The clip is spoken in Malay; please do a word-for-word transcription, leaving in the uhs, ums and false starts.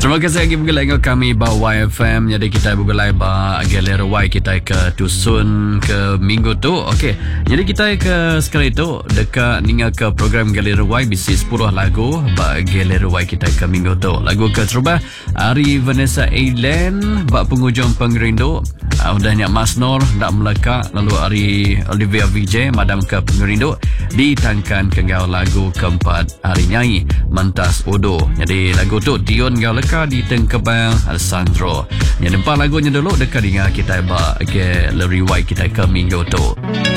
Terima kasih lagi bergelai dengan kami bawa Y F M. Jadi kita bergelai ba Galera Y kita ke tusun ke minggu tu. Okey. Jadi kita ke sekali tu dekat ninga ke program Galera Y bisi sepuluh lagu ba Galera Y kita ke minggu tu. Lagu ke terubah Ari Vanessa Aileen ba penghujung pengerindu. Uh, undahnya Mas Nur nak melekat, lalu Ari Olivia Vijay Madam ke pengerindu ditangkan ke gau lagu keempat Ari Nyai Mentas Udo. Jadi lagu tu Dion gau leka di Tengkebang Alessandro. Yang empat lagunya dulu dekat dengan kita ba ke Larry White kita ke minggu tu.